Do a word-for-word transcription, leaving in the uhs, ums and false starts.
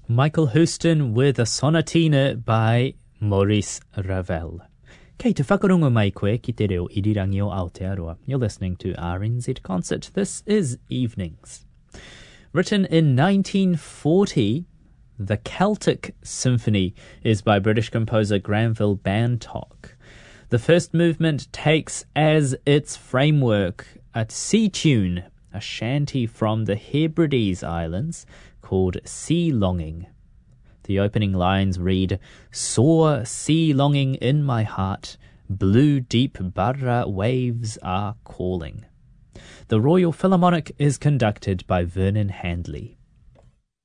Michael Houston with a sonatina by Maurice Ravel. Kei te whakarongo mai koe ki te reo irirangi o Aotearoa. You're listening to R N Z Concert. This is Evenings. Written in nineteen forty, the Celtic Symphony is by British composer Granville Bantock. The first movement takes as its framework a sea tune, a shanty from the Hebrides Islands called Sea Longing. The opening lines read, "Sore sea longing in my heart, blue deep Barra waves are calling." The Royal Philharmonic is conducted by Vernon Handley.